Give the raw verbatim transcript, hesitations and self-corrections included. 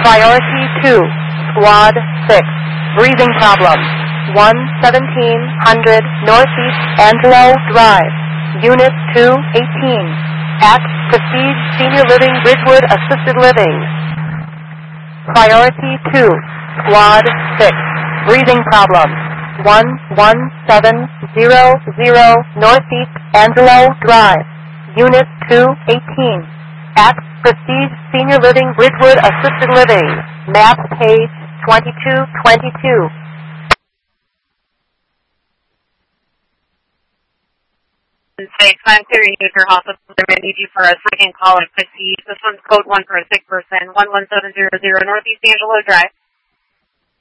Priority two, Squad six, breathing problems, one seventeen hundred Northeast Angelo Drive, Unit two eighteen, at Prestige Senior Living Ridgewood Assisted Living. Priority two, Squad six, breathing problems, one one seven zero zero Northeast Angelo Drive, Unit two eighteen, at Prestige Senior Living Ridgewood Assisted Living, map page twenty-two twenty-two. Say, I'm clearing you for hospital. They're going to need you for a second call at Prestige. This one's code one for a sick person, one one seven zero zero Northeast Angelo Drive.